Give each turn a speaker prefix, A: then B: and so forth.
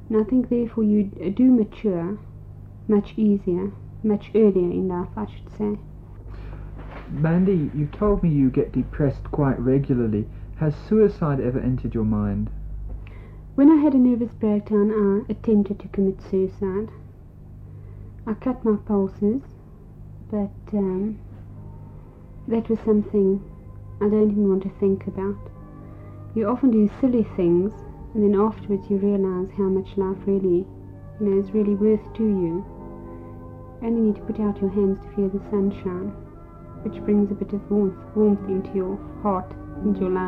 A: And I think therefore you do mature much easier, much earlier in life, I should say.
B: Mandy, you told me you get depressed quite regularly. Has suicide ever entered your mind?
A: When I had a nervous breakdown, I attempted to commit suicide. I cut my pulses, but that was something I don't even want to think about. You often do silly things, and then afterwards you realize how much life really, is really worth to you. You only need to put out your hands to feel the sunshine, which brings a bit of warmth into your heart and your life.